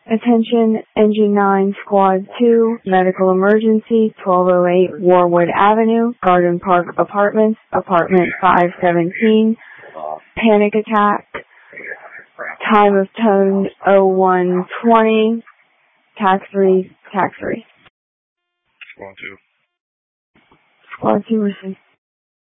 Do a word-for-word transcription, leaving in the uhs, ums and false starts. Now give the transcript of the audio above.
Attention, Engine nine, Squad two, medical emergency, twelve oh eight Warwood Avenue, Garden Park Apartments, apartment five seventeen, panic attack, time of tone oh one twenty, tax free, tax free. Squad two. Squad two received.